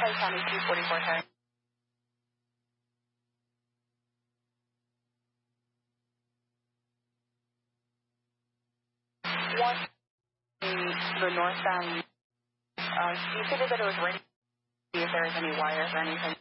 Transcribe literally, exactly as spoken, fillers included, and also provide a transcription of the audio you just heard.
County two forty-four, sorry. One, the northbound, uh, you said that it was ready to see if there was any wires or anything.